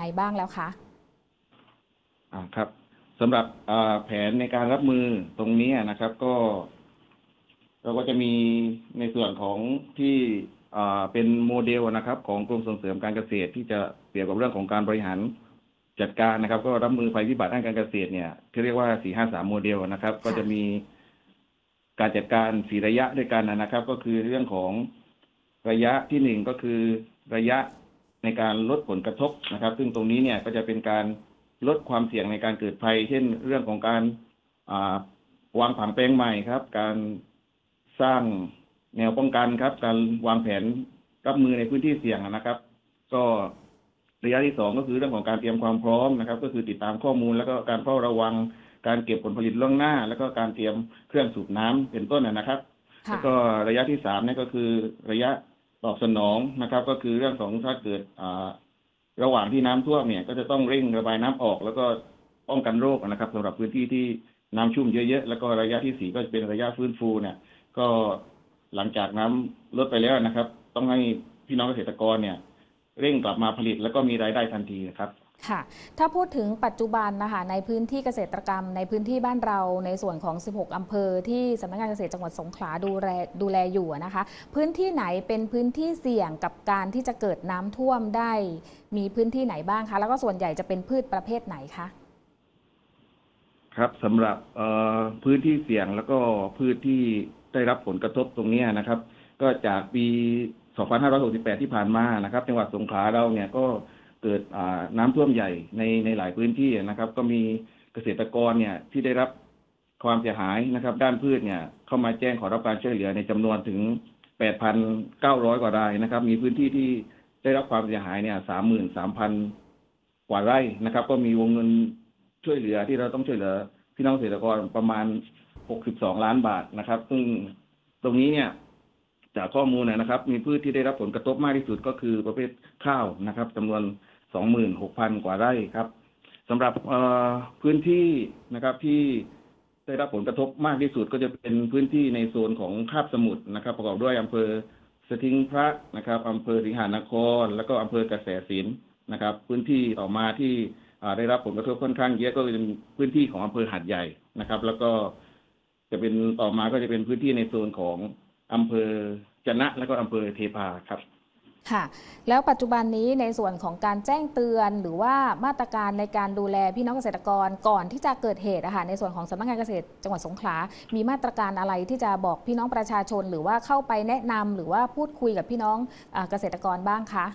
บ้างแล้วคะครับสำหรับแผนในการรับมือตรงนี้นะครับก็เราก็จะมีในส่วนของที่เป็นโมเดลนะครับของกรมส่งเสริมการเกษตรที่จะเกี่ยวกับเรื่องของการบริหารจัดการนะครับก็รับมือภัยพิบัติด้านการเกษตรเนี่ยที่เรียกว่า453โมเดลนะครับก็จะมีการจัดการ4ระยะด้วยกันนะครับก็คือเรื่องของระยะที่1ก็คือระยะในการลดผลกระทบนะครับซึ่งตรงนี้เนี่ยก็จะเป็นการลดความเสี่ยงในการเกิดภัยเช่นเรื่องของการวางผังแปลงใหม่ครับการสร้างแนวป้องกันครับการวางแผนรับมือในพื้นที่เสี่ยงนะครับก็ระยะที่2ก็คือเรื่องของการเตรียมความพร้อมนะครับก็คือติดตามข้อมูลแล้วก็การเฝ้าระวังการเก็บผลผลิตล่วงหน้าแล้วก็การเตรียมเครื่องสูบน้ำเป็นต้นนะครับแล้วก็ระยะที่3นี่ก็คือระยะตอบสนองนะครับก็คือเรื่องของถ้าเกิดระหว่างที่น้ำท่วมเนี่ยก็จะต้องเร่งระบายน้ำออกแล้วก็ป้องกันโรคนะครับสำหรับพื้นที่ที่น้ำชุ่มเยอะๆแล้วก็ระยะที่4ก็จะเป็นระยะฟื้นฟูเนี่ยก็หลังจากน้ำลดไปแล้วนะครับต้องให้พี่น้องเกษตรกรเนี่ยเร่งกลับมาผลิตแล้วก็มีรายได้ทันทีนะครับค่ะถ้าพูดถึงปัจจุบันนะคะในพื้นที่เกษตรกรรมในพื้นที่บ้านเราในส่วนของ16อำเภอที่สำนักงานเกษตรจังหวัดสงขลาดูแลอยู่นะคะพื้นที่ไหนเป็นพื้นที่เสี่ยงกับการที่จะเกิดน้ำท่วมได้มีพื้นที่ไหนบ้างคะแล้วก็ส่วนใหญ่จะเป็นพืชประเภทไหนคะครับสำหรับพื้นที่เสี่ยงแล้วก็พืชที่ได้รับผลกระทบตรงนี้นะครับก็จากปี2568ที่ผ่านมานะครับจังหวัดสงขลาเราเนี่ยก็เกิดน้ำท่วมใหญ่ในหลายพื้นที่นะครับก็มีเกษตรกรเนี่ยที่ได้รับความเสียหายนะครับด้านพืชเนี่ยเข้ามาแจ้งขอรับการช่วยเหลือในจำนวนถึง 8,900 กว่ารายนะครับมีพื้นที่ที่ได้รับความเสียหายเนี่ย 33,000 กว่าไร่นะครับก็มีวงเงินช่วยเหลือที่เราต้องช่วยเหลือพี่น้องเกษตรกรประมาณ62ล้านบาทนะครับซึ่งตรงนี้เนี่ยจากข้อมูลนะครับมีพืชที่ได้รับผลกระทบมากที่สุดก็คือประเภทข้าวนะครับจำนวน 26,000 กว่าไร่ครับสำหรับพื้นที่นะครับที่ได้รับผลกระทบมากที่สุดก็จะเป็นพื้นที่ในโซนของคาบสมุทรนะครับประกอบด้วยอำเภอสทิงพระนะครับอำเภอสิงหานครแล้วก็อำเภอกระแสสินนะครับพื้นที่ต่อมาที่ได้รับผลกระทบค่อนข้างเยอะก็เป็นพื้นที่ของอำเภอหาดใหญ่นะครับแล้วก็จะเป็นต่อมาก็จะเป็นพื้นที่ในโซนของอำเภอจะนะแล้วก็อำเภอเทพาครับค่ะแล้วปัจจุบันนี้ในส่วนของการแจ้งเตือนหรือว่ามาตรการในการดูแลพี่น้องเกษตรกรก่อนที่จะเกิดเหตุนะคะในส่วนของสำนักงานเกษตรจังหวัดสงขลามีมาตรการอะไรที่จะบอกพี่น้องประชาชนหรือว่าเข้าไปแนะนำหรือว่าพูดคุยกับพี่น้องเกษตรกรบ้างคะ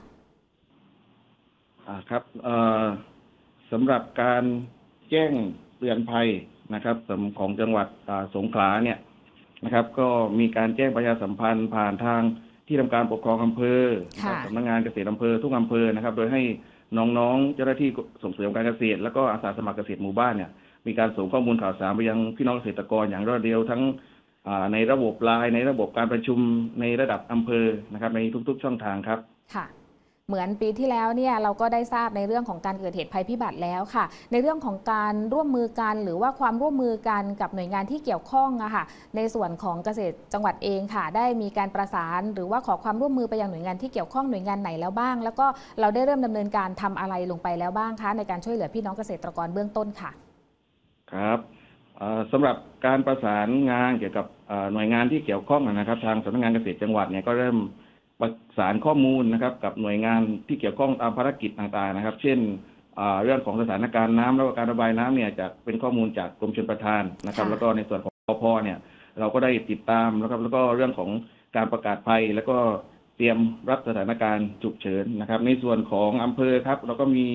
ครับสำหรับการแจ้งเตือนภัยนะครับของจังหวัดสงขลาเนี่ยนะครับก็มีการแจ้งประชาสัมพันธ์ผ่านทางที่ทำการปกครองอำเภอสำนักงานเกษตรอำเภอทุกอำเภอนะครับโดยให้น้องๆเจ้าหน้าที่ส่งเสริมการเกษตรแล้วก็อาสาสมัครเกษตรหมู่บ้านเนี่ยมีการส่งข้อมูลข่าวสารไปยังพี่น้องเกษตรกรอย่างรวดเร็วทั้งในระบบไลน์ในระบบการประชุมในระดับอำเภอนะครับในทุกๆช่องทางครับค่ะเหมือนปีที่แล้วเนี่ยเราก็ได้ทราบในเรื่องของการเกิดเหตุภัยพิบัติแล้วค่ะในเรื่องของการร่วมมือกันหรือว่าความร่วมมือกันกับหน่วยงานที่เกี่ยวข้องอะค่ะในส่วนของเกษตรจังหวัดเองค่ะได้มีการประสานหรือว่าขอความร่วมมือไปยังหน่วยงานที่เกี่ยวข้องหน่วยงานไหนแล้วบ้างแล้วก็เราได้เริ่มดำเนินการทำอะไรลงไปแล้วบ้างคะในการช่วยเหลือพี่น้องเกษตรกรเบื้องต้นค่ะครับสำหรับการประสานงานเกี่ยวกับหน่วยงานที่เกี่ยวข้องนะครับทางสำนักงานเกษตรจังหวัดเนี่ยก็เริ่มประสานข้อมูลนะครับกับหน่วยงานที่เกี่ยวข้องตามภารกิจต่างๆนะครับเช่นเรื่องของสถานการณ์น้ำแล้วก็การระบายน้ำเนี่ยจะเป็นข้อมูลจากกรมชลประทานนะครับแล้วก็ในส่วนของปภเนี่ยเราก็ได้ติดตามนะครับแล้วก็เรื่องของการประกาศภัยแล้วก็เตรียมรับสถานการณ์ฉุกเฉินนะครับในส่วนของอำเภอครับเราก็มี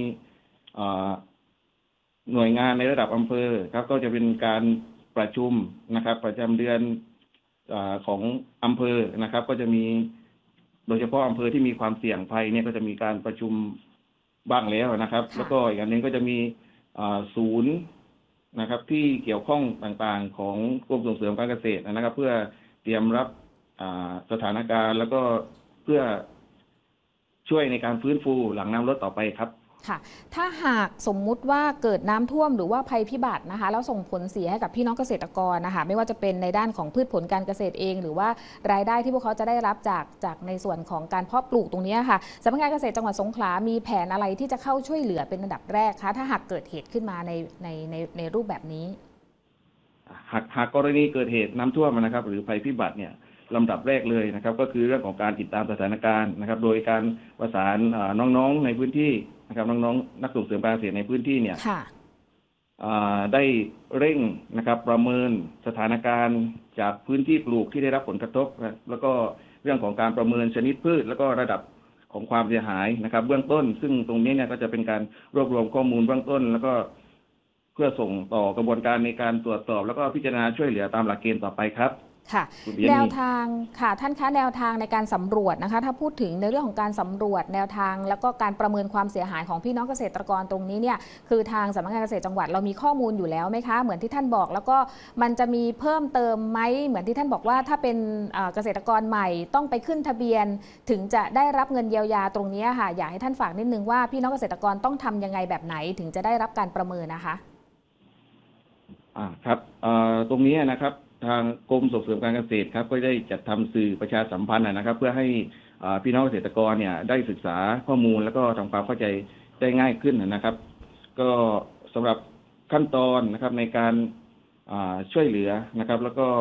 หน่วยงานในระดับอำเภอครับก็จะเป็นการประชุมนะครับประจำเดือนของอำเภอนะครับก็จะมีโดยเฉพาะอำเภอที่มีความเสี่ยงภัยเนี่ยก็จะมีการประชุมบ้างแล้วนะครับแล้วก็อีกอันนึงก็จะมีศูนย์นะครับที่เกี่ยวข้องต่างๆของกรมส่งเสริมการเกษตรนะครับเพื่อเตรียมรับสถานการณ์แล้วก็เพื่อช่วยในการฟื้นฟูหลังน้ำลดต่อไปครับค่ะถ้าหากสมมุติว่าเกิดน้ำท่วมหรือว่าภัยพิบัตินะคะแล้วส่งผลเสียให้กับพี่น้องเกษตรกรนะคะไม่ว่าจะเป็นในด้านของพืชผลการเกษตรเอง หรือว่ารายได้ที่พวกเขาจะได้รับจากในส่วนของการเพาะปลูกตรงนี้ค่ะสำนักงานเกษตรจังหวัดสงขลามีแผนอะไรที่จะเข้าช่วยเหลือเป็นอันดับแรกคะถ้าหากเกิดเหตุขึ้นมาในรูปแบบนี้หากกรณีเกิดเหตุน้ำท่วมนะครับหรือภัยพิบัติเนี่ยลำดับแรกเลยนะครับก็คือเรื่องของการติดตามสถานการณ์นะครับโดยการประสานน้องๆในพื้นที่นะครับน้องๆนักส่งเสริมการเกษตรในพื้นที่เนี่ยได้เร่งนะครับประเมินสถานการณ์จากพื้นที่ปลูกที่ได้รับผลกระทบแล้วก็เรื่องของการประเมินชนิดพืชแล้วก็ระดับของความเสียหายนะครับเบื้องต้นซึ่งตรงนี้เนี่ยก็จะเป็นการรวบรวมข้อมูลเบื้องต้นแล้วก็เพื่อส่งต่อกระบวนการในการตรวจสอบแล้วก็พิจารณาช่วยเหลือตามหลักเกณฑ์ต่อไปครับค่ะแนวทางค่ะท่านคะแนวทางในการสำรวจนะคะถ้าพูดถึงในเรื่องของการสำรวจแนวทางแล้วก็การประเมินความเสียหายของพี่น้องเกษตรกรตรงนี้เนี่ยคือทางสำนักงานเกษตรจังหวัดเรามีข้อมูลอยู่แล้วไหมคะเหมือนที่ท่านบอกแล้วก็มันจะมีเพิ่มเติมไหมเหมือนที่ท่านบอกว่าถ้าเป็นเกษตรกรใหม่ต้องไปขึ้นทะเบียนถึงจะได้รับเงินเยียวยาตรงนี้ค่ะอยากให้ท่านฝากนิดนึงว่าพี่น้องเกษตรกรต้องทำยังไงแบบไหนถึงจะได้รับการประเมินนะคะครับตรงนี้นะครับทางกรมส่งเสริมการเกษตรครับก็ได้จัดทำสื่อประชาสัมพันธ์นะครับเพื่อให้พี่น้องเกษตรกรเนี่ยได้ศึกษาข้อมูลแล้วก็ทำความเข้าใจได้ง่ายขึ้นนะครับก็สำหรับขั้นตอนนะครับในการช่วยเหลือนะครับแล้วก็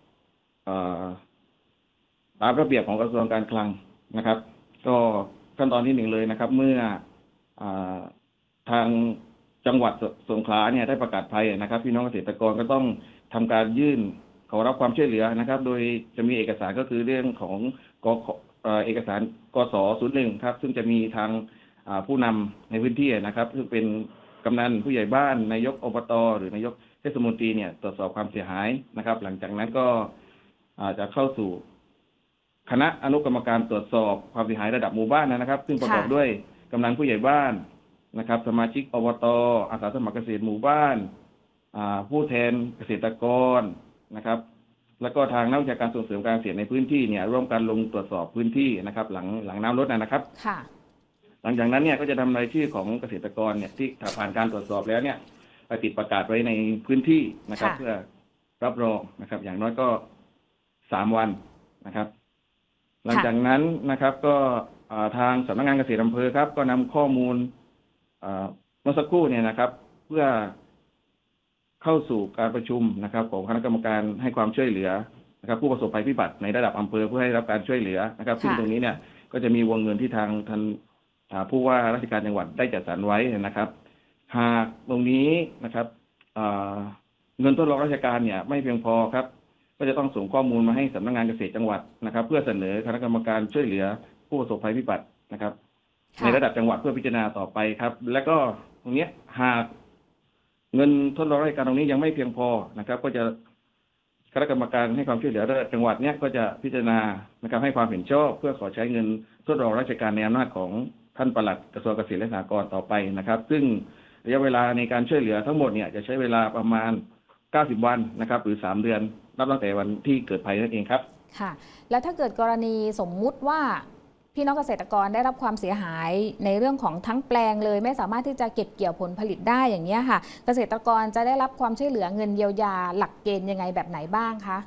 ตามระเบียบของกระทรวงการคลังนะครับก็ขั้นตอนที่หนึ่งเลยนะครับเมื่อทางจังหวัดสงขลาเนี่ยได้ประกาศภัยนะครับพี่น้องเกษตรกรก็ต้องทำการยื่นขอรับความช่วยเหลือนะครับโดยจะมีเอกสารก็คือเรื่องของเอกสารกส01ครับซึ่งจะมีทางผู้นำในพื้นที่นะครับซึ่งเป็นกำนันผู้ใหญ่บ้านนายกอบตหรือนายกเทศมนตรีเนี่ยตรวจสอบความเสียหายนะครับหลังจากนั้นก็จะเข้าสู่คณะอนุกรรมการตรวจสอบความเสียหายระดับหมู่บ้านนะครับซึ่งประกอบด้วยกำนันผู้ใหญ่บ้านนะครับสมาชิกอบตอาสาสมัครเกษตรหมู่บ้านผู้แทนเกษตรกรนะครับแล้วก็ทางนักวิชาการส่งเสริมการเกษตรในพื้นที่เนี่ยร่วมกันลงตรวจสอบพื้นที่นะครับหลังน้ำลดนะครับหลังจากนั้นเนี่ยก็จะทำรายชื่อของเกษตรกรเนี่ยที่ผ่านการตรวจสอบแล้วเนี่ยไปติดประกาศไว้ในพื้นที่นะครับเพื่อรับรองนะครับอย่างน้อยก็3 วันนะครับหลังจากนั้นนะครับก็ทางสำนักงานเกษตรอำเภอครับก็นำข้อมูลเมื่อสักครู่เนี่ยนะครับเพื่อเข้าสู่การประชุมนะครับของคณะกรรมการให้ความช่วยเหลือนะครับผู้ประสบภัยพิบัติในระดับอำเภอเพื่อให้รับการช่วยเหลือนะครับซึ่งตรงนี้เนี่ยก็จะมีวงเงินที่ทางท่านผู้ว่าราชการจังหวัดได้จัดสรรไว้นะครับหากตรงนี้นะครับเงินทดลองราชการเนี่ยไม่เพียงพอครับก็จะต้องส่งข้อมูลมาให้สำนักงานเกษตรจังหวัดนะครับเพื่อเสนอคณะกรรมการช่วยเหลือผู้ประสบภัยพิบัตินะครับในระดับจังหวัดเพื่อพิจารณาต่อไปครับและก็ตรงนี้หากเงินทดลองราชการตรงนี้ยังไม่เพียงพอนะครับก็จะคณะกรรมการให้ความช่วยเหลือระดับจังหวัดเนี้ยก็จะพิจารณานะครับให้ความเห็นชอบเพื่อขอใช้เงินทดลองราชการในอำนาจของท่านปลัดกระทรวงเกษตรและสหกรณ์ต่อไปนะครับซึ่งระยะเวลาในการช่วยเหลือทั้งหมดเนี่ยจะใช้เวลาประมาณ90 วันนะครับหรือ3 เดือนนับตั้งแต่วันที่เกิดภัยนั่นเองครับค่ะแล้วถ้าเกิดกรณีสมมุติว่าพี่น้องเกษตรกรได้รับความเสียหายในเรื่องของทั้งแปลงเลยไม่สามารถที่จะเก็บเกี่ยวผลผลิตได้อย่างนี้ค่ะเกษตรกรจะได้รับความช่วยเหลือเงินเยียวยาหลักเกณฑ์ยังไงแบบไหนบ้างคะ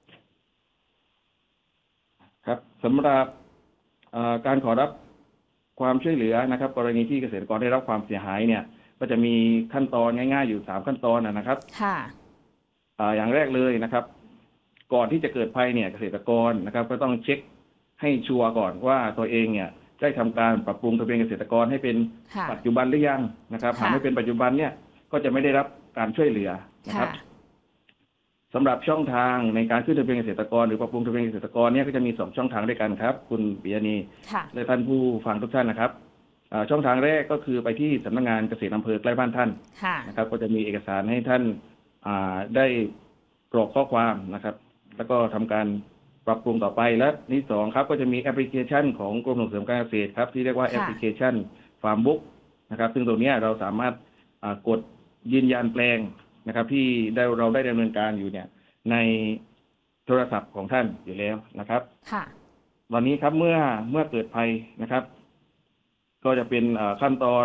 ครับสำหรับการขอรับความช่วยเหลือนะครับกรณีที่เกษตรกรได้รับความเสียหายเนี่ยก็จะมีขั้นตอนง่ายๆอยู่3 ขั้นตอนนะครับค่ะอย่างแรกเลยนะครับก่อนที่จะเกิดภัยเนี่ยเกษตรกรนะครับก็ต้องเช็คให้ชัวร์ก่อนว่าตัวเองเนี่ยได้ทำการปรับปรุงทะเบียนเกษตรกรให้เป็นปัจจุบันหรือยังนะครับหากไม่เป็นปัจจุบันเนี่ยก็จะไม่ได้รับการช่วยเหลือนะครับสำหรับช่องทางในการขึ้นทะเบียนเกษตรกรหรือปรับปรุงทะเบียนเกษตรกรเนี่ยก็จะมี2 ช่องทางด้วยกันครับคุณปิยณีและท่านผู้ฟังทุกท่านนะครับช่องทางแรกก็คือไปที่สำนักงานเกษตรอำเภอใกล้บ้านท่านนะครับก็จะมีเอกสารให้ท่านได้กรอกข้อความนะครับแล้วก็ทำการปรับปรุงต่อไปและที่2ครับก็จะมีแอปพลิเคชันของกรมส่งเสริมการเกษตรครับที่เรียกว่าแอปพลิเคชันฟาร์มบุ๊กนะครับซึ่งตรงนี้เราสามารถกดยืนยันแปลงนะครับที่เราได้ดำเนินการอยู่เนี่ยในโทรศัพท์ของท่านอยู่แล้วนะครับตอนนี้ครับเมื่อเกิดภัยนะครับก็จะเป็นขั้นตอน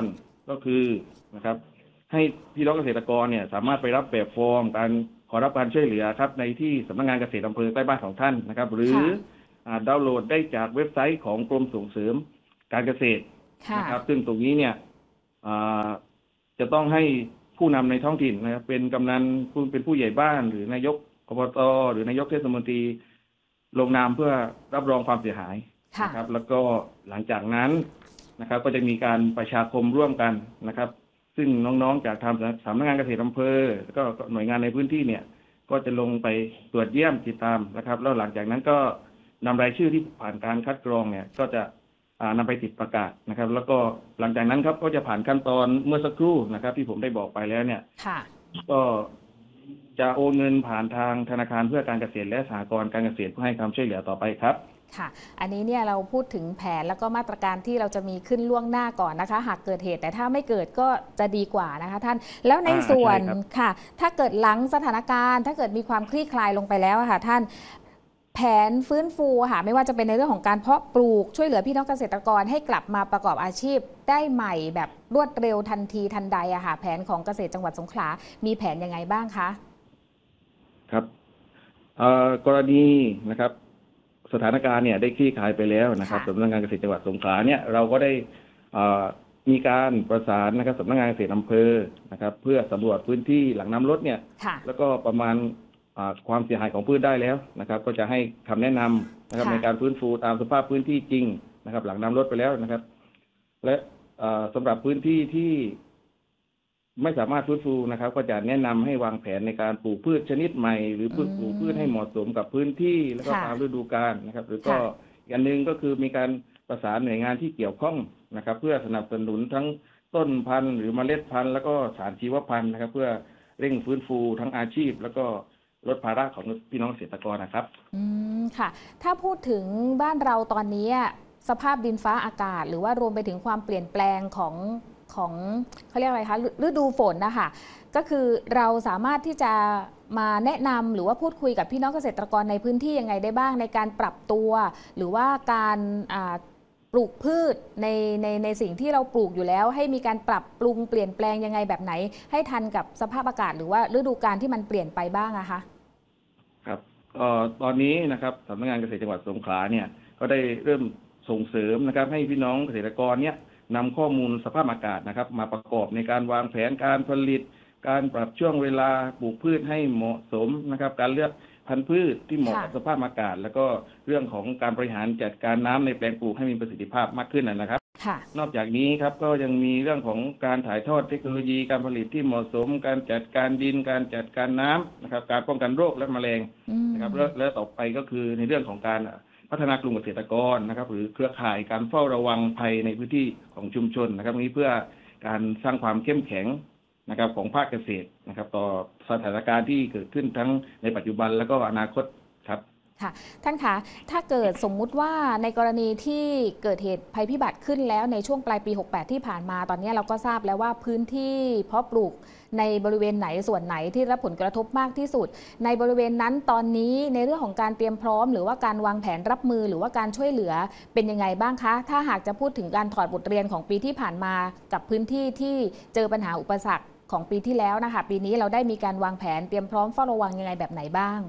ก็คือนะครับให้พี่น้องเกษตรกรเนี่ยสามารถไปรับแบบฟอร์มการขอรับการช่วยเหลือครับในที่สำนักงานเกษตรอำเภอใกล้บ้านของท่านนะครับหรือดาวน์โหลดได้จากเว็บไซต์ของกรมส่งเสริมการเกษตรนะครับซึ่งตรงนี้เนี่ยจะต้องให้ผู้นำในท้องถิ่นนะครับเป็นกำนันเป็นผู้ใหญ่บ้านหรือนายกอบตหรือนายกเทศมนตรีลงนามเพื่อรับรองความเสียหายนะครับแล้วก็หลังจากนั้นนะครับก็จะมีการประชาคมร่วมกันนะครับซึ่งน้องๆจากทางสำนักงานเกษตรอำเภอแล้วก็หน่วยงานในพื้นที่เนี่ยก็จะลงไปตรวจเยี่ยมติดตามนะครับแล้วหลังจากนั้นก็นำรายชื่อที่ผ่านการคัดกรองเนี่ยก็จะนำไปติดประกาศนะครับแล้วก็หลังจากนั้นครับก็จะผ่านขั้นตอนเมื่อสักครู่นะครับที่ผมได้บอกไปแล้วเนี่ยก็จะโอนเงินผ่านทางธนาคารเพื่อการเกษตรและสหกรณ์การเกษตรเพื่อให้ความช่วยเหลือต่อไปครับค่ะอันนี้เนี่ยเราพูดถึงแผนแล้วก็มาตรการที่เราจะมีขึ้นล่วงหน้าก่อนนะคะหากเกิดเหตุแต่ถ้าไม่เกิดก็จะดีกว่านะคะท่านแล้วในส่วนค่ะถ้าเกิดหลังสถานการณ์ถ้าเกิดมีความคลี่คลายลงไปแล้วค่ะท่านแผนฟื้นฟูค่ะไม่ว่าจะเป็นในเรื่องของการเพาะปลูกช่วยเหลือพี่น้องเกษตรกรให้กลับมาประกอบอาชีพได้ใหม่แบบรวดเร็วทันทีทันใดอะค่ะแผนของเกษตรจังหวัดสงขลามีแผนยังไงบ้างคะครับกรณีนะครับสถานการณ์เนี่ยได้คลี่คลายไปแล้วนะครับสำนักงานเกษตรจังหวัดสงขลาเนี่ยเราก็ได้มีการประสานนะครับสำนักงานเกษตรอำเภอนะครับเพื่อสำรวจพื้นที่หลังน้ำลดเนี่ยแล้วก็ประมาณความเสียหายของพืชได้แล้วนะครับก็จะให้คำแนะนำนะครับในการฟื้นฟูตามสภาพพื้นที่จริงนะครับหลังน้ำลดไปแล้วนะครับและสำหรับพื้นที่ที่ไม่สามารถฟื้นฟูนะครับก็จะแนะนำให้วางแผนในการปลูกพืชชนิดใหม่หรือปลูกพืชให้เหมาะสมกับพื้นที่แล้วก็ตามฤดูกาลนะครับหรือก็อีกอันหนึ่งก็คือมีการประสานหน่วยงานที่เกี่ยวข้องนะครับเพื่อสนับสนุนทั้งต้นพันธุ์หรือเมล็ดพันธุ์แล้วก็สารชีวพันธุ์นะครับเพื่อเร่งฟื้นฟูทั้งอาชีพแล้วก็ลดภาระของพี่น้องเกษตรกรนะครับค่ะถ้าพูดถึงบ้านเราตอนนี้สภาพดินฟ้าอากาศหรือว่ารวมไปถึงความเปลี่ยนแปลงของเขาเรียกอะไรคะฤดูฝนนะคะก็คือเราสามารถที่จะมาแนะนำหรือว่าพูดคุยกับพี่น้องเกษตรกรในพื้นที่ยังไงได้บ้างในการปรับตัวหรือว่าการปลูกพืชในสิ่งที่เราปลูกอยู่แล้วให้มีการปรับปรุงเปลี่ยนแปลงยังไงแบบไหนให้ทันกับสภาพอากาศหรือว่าฤดูกาลที่มันเปลี่ยนไปบ้างอะคะครับตอนนี้นะครับสำนักงานเกษตรจังหวัดสงขลาเนี่ยก็ได้เริ่มส่งเสริมนะครับให้พี่น้องเกษตรกรเนี่ยนำข้อมูลสภาพอากาศนะครับมาประกอบในการวางแผนการผลิตการปรับช่วงเวลาปลูกพืชให้เหมาะสมนะครับการเลือกพันธุ์พืชที่เหมาะกับสภาพอากาศแล้วก็เรื่องของการบริหารจัดการน้ำในแปลงปลูกให้มีประสิทธิภาพมากขึ้นนะครับนอกจากนี้ครับก็ยังมีเรื่องของการถ่ายทอดเทคโนโลยีการผลิตที่เหมาะสมการจัดการดินการจัดการน้ำนะครับการป้องกันโรคและแมลงนะครับและต่อไปก็คือในเรื่องของการพัฒนากลุ่มเกษตรกรนะครับหรือเครือข่ายการเฝ้าระวังภัยในพื้นที่ของชุมชนนะครับนี้เพื่อการสร้างความเข้มแข็งนะครับของภาคเกษตรนะครับต่อสถานการณ์ที่เกิดขึ้นทั้งในปัจจุบันและก็อนาคตครับค่ะท่านคะถ้าเกิดสมมุติว่าในกรณีที่เกิดเหตุภัยพิบัติขึ้นแล้วในช่วงปลายปี68ที่ผ่านมาตอนนี้เราก็ทราบแล้วว่าพื้นที่เพาะปลูกในบริเวณไหนส่วนไหนที่รับผลกระทบมากที่สุดในบริเวณนั้นตอนนี้ในเรื่องของการเตรียมพร้อมหรือว่าการวางแผนรับมือหรือว่าการช่วยเหลือเป็นยังไงบ้างคะถ้าหากจะพูดถึงการถอดบทเรียนของปีที่ผ่านมากับพื้นที่ที่เจอปัญหาอุปสรรคของปีที่แล้วนะคะปีนี้เราได้มีการวางแผนเตรียมพร้อมเฝ้าระวังยังไงแบบไหนบ้าง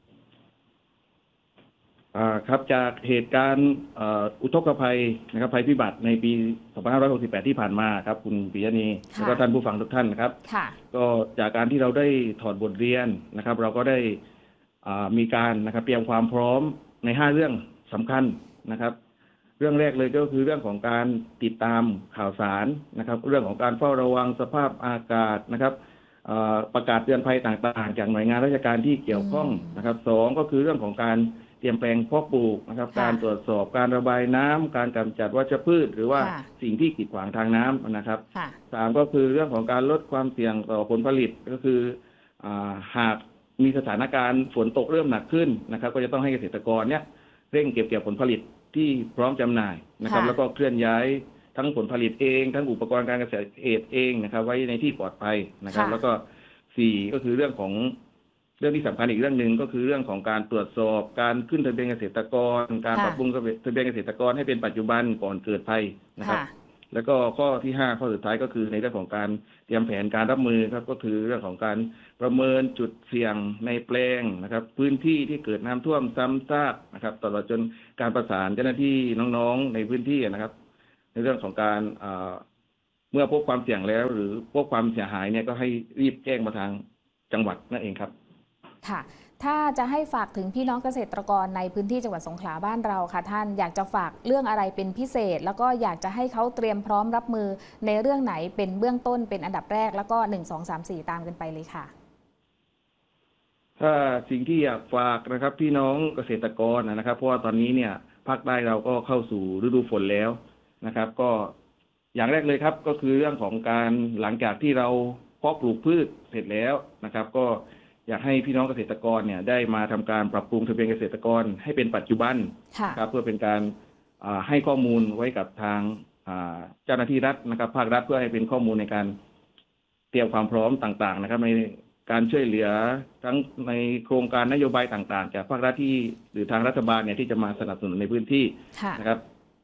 ครับจากเหตุการณ์อุทกภัยนะครับภัยพิบัติในปี 2568 ที่ผ่านมาครับคุณปิยะนีและก็ท่านผู้ฟังทุกท่านนะครับก็จากการที่เราได้ถอดบทเรียนนะครับเราก็ได้มีการนะครับเตรียมความพร้อมใน5เรื่องสำคัญนะครับเรื่องแรกเลยก็คือเรื่องของการติดตามข่าวสารนะครับเรื่องของการเฝ้าระวังสภาพอากาศนะครับประกาศเตือนภัยต่างๆจากหน่วยงานราชการที่เกี่ยวข้องนะครับ2ก็คือเรื่องของการเตรียมแปลงเพาะปลูกนะครับการตรวจสอบการระบายน้ำการกำจัดวัชพืชหรือว่าสิ่งที่กีดขวางทางน้ำนะครับ3ก็คือเรื่องของการลดความเสี่ยงต่อผลผลิตก็คือหากมีสถานการณ์ฝนตกเริ่มหนักขึ้นนะครับก็จะต้องให้เกษตรกรเนี่ยเร่งเก็บเกี่ยวผลผลิตที่พร้อมจำหน่ายนะครับแล้วก็เคลื่อนย้ายทั้งผลผลิตเองทั้งอุปกรณ์การเกษตรเองนะครับไว้ในที่ปลอดภัยนะครับแล้วก็4ก็คือเรื่องที่สำคัญอีกเรื่องหนึ่งก็คือเรื่องของการตรวจสอบการขึ้นทะเบียนเกษตรกรการปรับปรุงทะเบียนเกษตรกรให้เป็นปัจจุบันก่อนเกิดภัยนะครับแล้วก็ข้อที่5ข้อสุดท้ายก็คือในเรื่องของการเตรียมแผนการรับมือครับก็คือเรื่องของการประเมินจุดเสี่ยงในแปลงนะครับพื้นที่ที่เกิดน้ำท่วมซ้ำซากนะครับตลอดจนการประสานเจ้าหน้าที่น้องๆในพื้นที่นะครับในเรื่องของการเมื่อพบความเสี่ยงแล้วหรือพบความเสียหายเนี่ยก็ให้รีบแจ้งมาทางจังหวัดนั่นเองครับค่ะถ้าจะให้ฝากถึงพี่น้องเกษตรกรในพื้นที่จังหวัดสงขลาบ้านเราค่ะท่านอยากจะฝากเรื่องอะไรเป็นพิเศษแล้วก็อยากจะให้เขาเตรียมพร้อมรับมือในเรื่องไหนเป็นเบื้องต้นเป็นอันดับแรกแล้วก็1 2 3 4ตามกันไปเลยค่ะถ้าสิ่งที่อยากฝากนะครับพี่น้องเกษตรกรนะครับเพราะว่าตอนนี้เนี่ยภาคใต้เราก็เข้าสู่ฤดูฝนแล้วนะครับก็อย่างแรกเลยครับก็คือเรื่องของการหลังจากที่เราเพาะปลูกพืชเสร็จแล้วนะครับก็อยากให้พี่น้องเกษตรกรเนี่ยได้มาทำการปรับปรุงทะเบียนเกษตรกรให้เป็นปัจจุบันครับเพื่อเป็นการให้ข้อมูลไว้กับทางเจ้าหน้าที่รัฐนะครับภาครัฐเพื่อให้เป็นข้อมูลในการเตรียมความพร้อมต่างๆนะครับในการช่วยเหลือทั้งในโครงการนโยบายต่างๆจากภาครัฐที่หรือทางรัฐบาลเนี่ยที่จะมาสนับสนุนในพื้นที่นะครับ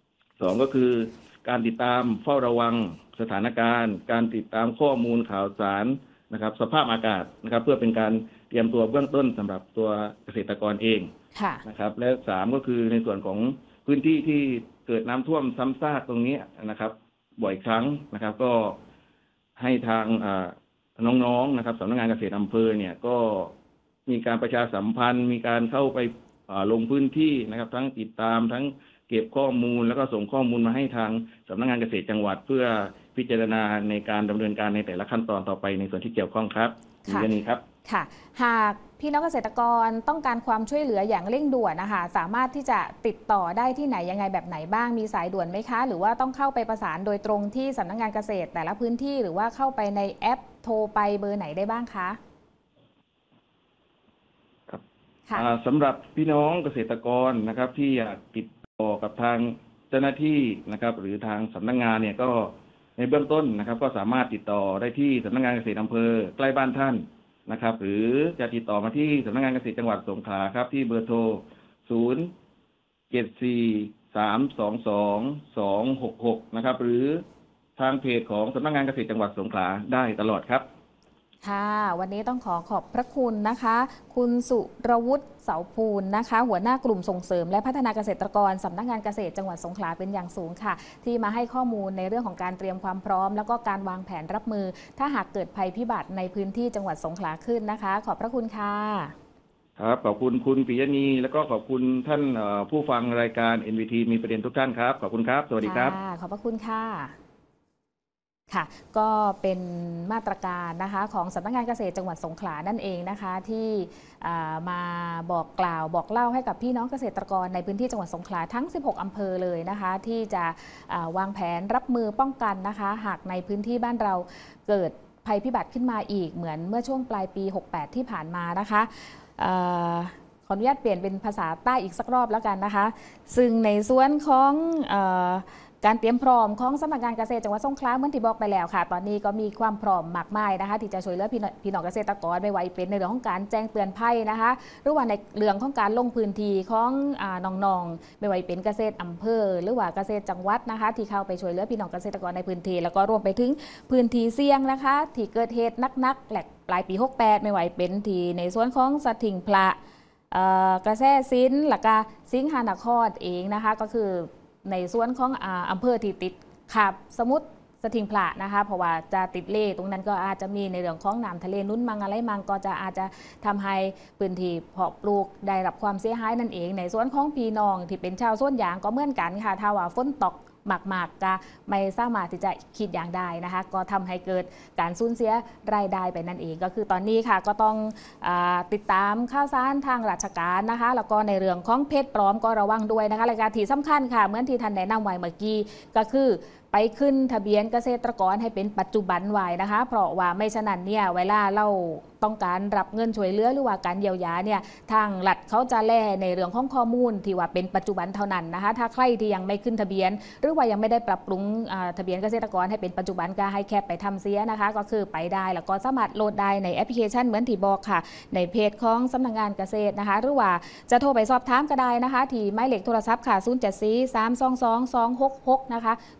2ก็คือการติดตามเฝ้าระวังสถานการณ์การติดตามข้อมูลข่าวสารนะครับสภาพอากาศนะครับเพื่อเป็นการเตรียมตัวเบื้องต้นสำหรับตัวเกษตรกรเองนะครับและ3ก็คือในส่วนของพื้นที่ที่เกิดน้ำท่วมซ้ำซากตรงนี้นะครับบ่อยครั้งนะครับก็ให้ทางน้องๆนะครับสำนักงานเกษตรอำเภอเนี่ยก็มีการประชาสัมพันธ์มีการเข้าไปลงพื้นที่นะครับทั้งติดตามทั้งเก็บข้อมูลแล้วก็ส่งข้อมูลมาให้ทางสำนักงานเกษตรจังหวัดเพื่อพิจารณาในการดำเนินการในแต่ละขั้นตอนต่อไปในส่วนที่เกี่ยวข้องครับนี้ครับค่ะหากพี่น้องเกษตรกรต้องการความช่วยเหลืออย่างเร่งด่วนนะคะสามารถที่จะติดต่อได้ที่ไหนยังไงแบบไหนบ้างมีสายด่วนไหมคะหรือว่าต้องเข้าไปประสานโดยตรงที่สำนักงานเกษตรแต่ละพื้นที่หรือว่าเข้าไปในแอปโทรไปเบอร์ไหนได้บ้างคะครับสำหรับพี่น้องเกษตรกรนะครับที่อยากติดต่อกับทางเจ้าหน้าที่นะครับหรือทางสำนักงานเนี่ยก็ในเบื้องต้นนะครับก็สามารถติดต่อได้ที่สำนักงานเกษตรอำเภอใกล้บ้านท่านนะครับหรือจะติดต่อมาที่สำนักงานเกษตรจังหวัดสงขลาครับที่เบอร์โทร074-322-266นะครับหรือทางเพจของสำนักงานเกษตรจังหวัดสงขลาได้ตลอดครับค่ะวันนี้ต้องขอบพระคุณนะคะคุณสุรวุฒิเสาภูลนะคะหัวหน้ากลุ่มส่งเสริมและพัฒนาเกษตรกรสำนักงานเกษตรจังหวัดสงขลาเป็นอย่างสูงค่ะที่มาให้ข้อมูลในเรื่องของการเตรียมความพร้อมแล้วก็การวางแผนรับมือถ้าหากเกิดภัยพิบัติในพื้นที่จังหวัดสงขลาขึ้นนะคะขอบพระคุณค่ะครับขอบคุณคุณปิยณีแล้วก็ขอบคุณท่านผู้ฟังรายการ NVT มีประเด็นทุกท่านครับขอบคุณครับสวัสดีครับขอบพระคุณค่ะค่ะก็เป็นมาตรการนะคะของสำนักงานเกษตรจังหวัดสงขลานั่นเองนะคะที่มาบอกกล่าวบอกเล่าให้กับพี่น้องเกษตรกรในพื้นที่จังหวัดสงขลาทั้ง16อำเภอเลยนะคะที่จะวางแผนรับมือป้องกันนะคะหากในพื้นที่บ้านเราเกิดภัยพิบัติขึ้นมาอีกเหมือนเมื่อช่วงปลายปี68ที่ผ่านมานะคะขออนุญาตเปลี่ยนเป็นภาษาใต้อีกสักรอบแล้วกันนะคะซึ่งในส่วนของการเตรียมพร้อมของสำนักงานเกษตรจังหวัดสงขลาเหมือนที่บอกไปแล้วค่ะตอนนี้ก็มีความพร้อมมากมายนะคะที่จะช่วยเหลือพี่น้องเกษตรกรไม่ว่าเป็นในเรื่องของการแจ้งเตือนภัยนะคะหรือว่าในเรื่องของการลงพื้นที่ของน้องๆไม่ว่าเป็นเกษตรอำเภอหรือว่าเกษตรจังหวัดนะคะที่เข้าไปช่วยเหลือพี่น้องเกษตรกรในพื้นที่แล้วก็รวมไปถึงพื้นที่เสี่ยงนะคะที่เกิดเหตุนักๆแหลกปลายปี68ไม่ว่าเป็นที่ในส่วนของสถิงพระกระแสซิ้นหลักาสิงหานครเองนะคะก็คือในส่วนของอำเภอที่ติดขับสมุทรสถิงพระนะคะเพราะว่าจะติดเล่ตรงนั้นก็อาจจะมีในเรื่องของน้ำทะเลนุ่นมังอะไรมังก็จะอาจจะทำให้พื้นที่เพาะปลูกได้รับความเสียหายนั่นเองในส่วนของพี่น้องที่เป็นชาวสวนยางก็เหมือนกันค่ะถ้าว่าฝนตกมากๆก็ไม่สามารถที่จะคิดอย่างใดนะคะก็ทำให้เกิดการสูญเสียรายได้ไปนั่นเองก็คือตอนนี้ค่ะก็ต้องติดตามข่าวสารทางราชการนะคะแล้วก็ในเรื่องของเพศปลอมก็ระวังด้วยนะคะรายการที่สำคัญค่ะเหมือนที่ท่านแนะนำไว้เมื่อกี้ก็คือไปขึ้นทะเบียนเกษตรกรให้เป็นปัจจุบันไว้นะคะเพราะว่าไม่ฉะนั้นเนี่ยเวลาเราต้องการรับเงินช่วยเหลือหรือว่าการเยียวยาเนี่ยทางรัฐเขาจะแลในเรื่องของข้อมูลที่ว่าเป็นปัจจุบันเท่านั้นนะคะถ้าใครที่ยังไม่ขึ้นทะเบียนหรือว่ายังไม่ได้ปรับปรุงทะเบียนเกษตรกรให้เป็นปัจจุบันก็ให้แค่ไปทำเสียนะคะก็คือไปได้แล้วก็สามารถโหลดได้ในแอปพลิเคชันเหมือนที่บอกค่ะในเพจของสำนักงานเกษตรนะคะหรือว่าจะโทรไปสอบถามก็ได้นะคะที่หมายเลขโทรศัพท์ค่ะ074-322-266นะคะโทรไปได้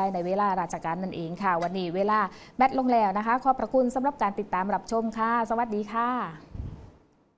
ในเวลาราชการนั่นเองค่ะวันนี้เวลาแบตลงแล้วนะคะขอบพระคุณสำหรับการติดตามรับชมค่ะสวัสดีค่ะ